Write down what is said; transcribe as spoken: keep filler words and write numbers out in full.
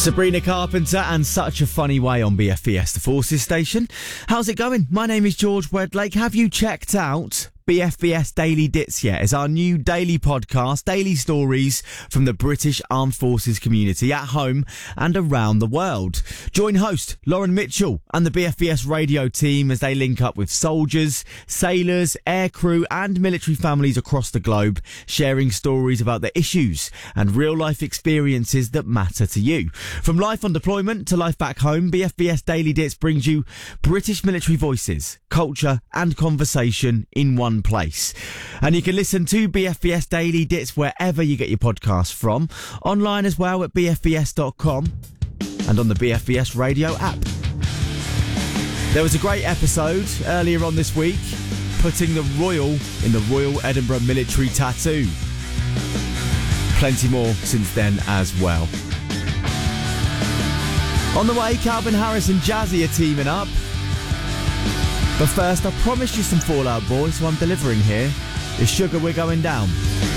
Sabrina Carpenter and Such a Funny Way on B F B S, the Forces station. How's it going? My name is George Wedlake. Have you checked out B F B S Daily Dits yet? It's our new daily podcast, daily stories from the British Armed Forces community at home and around the world. Join host Lauren Mitchell and the B F B S radio team as they link up with soldiers, sailors, aircrew and military families across the globe, sharing stories about the issues and real-life experiences that matter to you. From life on deployment to life back home, B F B S Daily Dits brings you British military voices, culture and conversation in one place. And you can listen to B F B S Daily Dits wherever you get your podcasts from, online as well at b f b s dot com and on the B F B S radio app. There was a great episode earlier on this week, putting the Royal in the Royal Edinburgh Military Tattoo. Plenty more since then as well. On the way, Calvin Harris and Jazzy are teaming up. But first, I promised you some Fall Out Boy, so I'm delivering here. It's Sugar We're Going Down.